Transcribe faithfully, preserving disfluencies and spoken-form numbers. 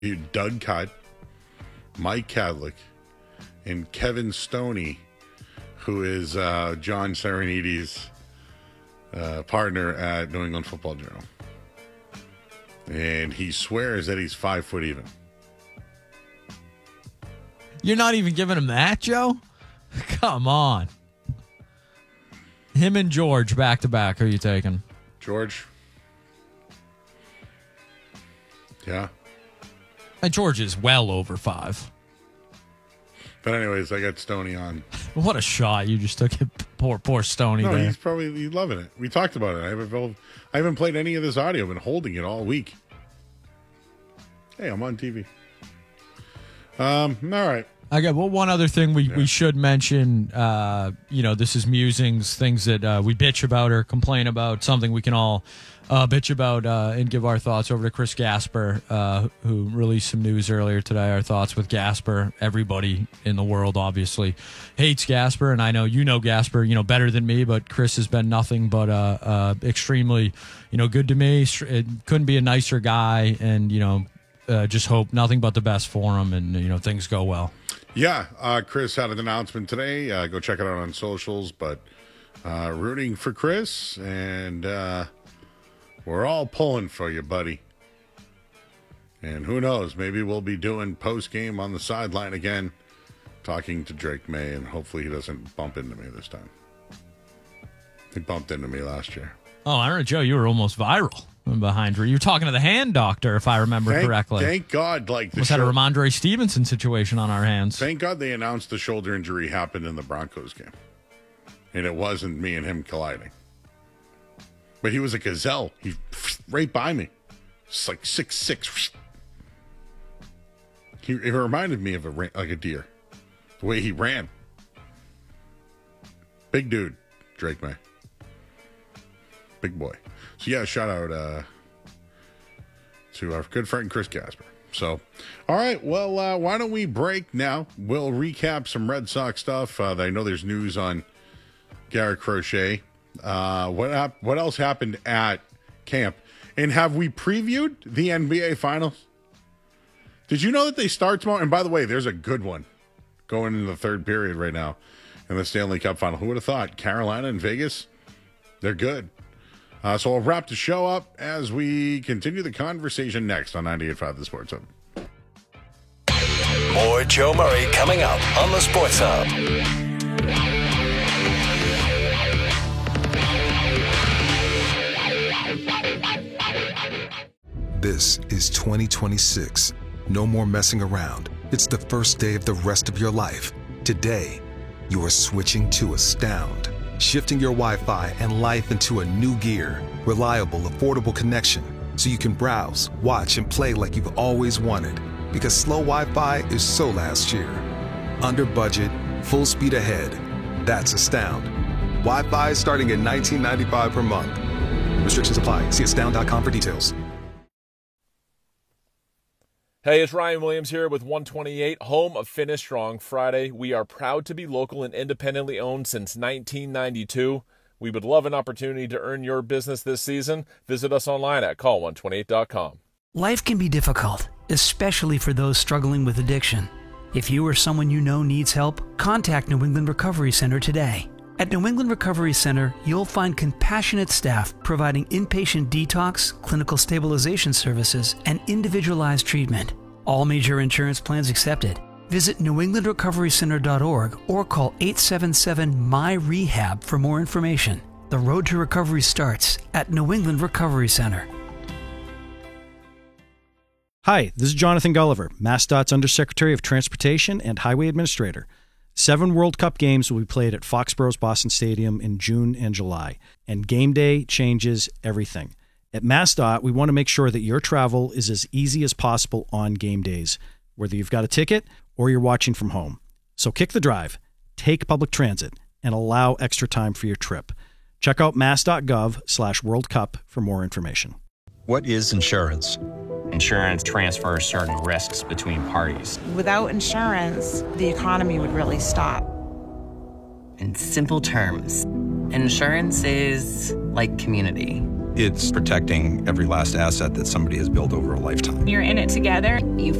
Doug Cutt, Mike Kadlick, and Kevin Stoney, who is uh, John Serenides' uh, partner at New England Football Journal. And he swears that he's five foot even. You're not even giving him that, Joe? Come on. Him and George back to back. Who are you taking? George. Yeah. And George is well over five. But anyways, I got Stoney on. What a shot you just took. Poor, poor Stoney no, there. he's probably he's loving it. We talked about it. I haven't, I haven't played any of this audio. I've been holding it all week. Hey, I'm on T V. Um, all right. I got well, one other thing we, yeah. we should mention. Uh, you know, this is musings, things that uh, we bitch about or complain about, something we can all uh, bitch about uh, and give our thoughts over to Chris Gasper, uh, who released some news earlier today. Our thoughts with Gasper. Everybody in the world obviously hates Gasper, and I know you know Gasper, you know, better than me, but Chris has been nothing but uh, uh, extremely, you know, good to me. It couldn't be a nicer guy, and, you know, uh, just hope nothing but the best for him, and, you know, things go well. Yeah, uh, Chris had an announcement today. Uh, go check it out on socials. But uh, rooting for Chris, and uh, we're all pulling for you, buddy. And who knows, maybe we'll be doing post-game on the sideline again, talking to Drake May, and hopefully he doesn't bump into me this time. He bumped into me last year. Oh, I don't know, Joe, you were almost viral behind her. You were talking to the hand doctor, if I remember thank, correctly. Thank God. Like the Was that a Ramondre Stevenson situation on our hands? Thank God they announced the shoulder injury happened in the Broncos game. And it wasn't me and him colliding. But he was a gazelle. He right by me. It's like six six. He, it reminded me of a like a deer. The way he ran. Big dude, Drake May. Big boy. So, yeah, shout out uh, to our good friend Chris Gasper. So, all right, well, uh, why don't we break now? We'll recap some Red Sox stuff. Uh, I know there's news on Garrett Crochet. Uh, what hap- What else happened at camp? And have we previewed the N B A Finals? Did you know that they start tomorrow? And by the way, there's a good one going into the third period right now in the Stanley Cup Final. Who would have thought? Carolina and Vegas, they're good. Uh, so I'll wrap the show up as we continue the conversation next on ninety-eight point five The Sports Hub. More Joe Murray coming up on The Sports Hub. This is twenty twenty-six. No more messing around. It's the first day of the rest of your life. Today, you are switching to Astound. Shifting your Wi-Fi and life into a new gear. Reliable, affordable connection so you can browse, watch, and play like you've always wanted. Because slow Wi-Fi is so last year. Under budget, full speed ahead. That's Astound. Wi-Fi starting at nineteen ninety-five per month. Restrictions apply. See astound dot com for details. Hey, it's Ryan Williams here with one twenty-eight, home of Finish Strong Friday. We are proud to be local and independently owned since nineteen ninety-two. We would love an opportunity to earn your business this season. Visit us online at call one twenty-eight dot com. Life can be difficult, especially for those struggling with addiction. If you or someone you know needs help, contact New England Recovery Center today. At New England Recovery Center, you'll find compassionate staff providing inpatient detox, clinical stabilization services, and individualized treatment. All major insurance plans accepted. Visit new england recovery center dot org or call eight seven seven M Y R E H A B for more information. The road to recovery starts at New England Recovery Center. Hi, this is Jonathan Gulliver, MassDOT's Undersecretary of Transportation and Highway Administrator. Seven World Cup games will be played at Foxborough's Boston Stadium in June and July, and game day changes everything. At MassDOT, we want to make sure that your travel is as easy as possible on game days, whether you've got a ticket or you're watching from home. So kick the drive, take public transit, and allow extra time for your trip. Check out mass.gov slash World Cup for more information. What is insurance? Insurance transfers certain risks between parties. Without insurance, the economy would really stop. In simple terms, insurance is like community. It's protecting every last asset that somebody has built over a lifetime. You're in it together. You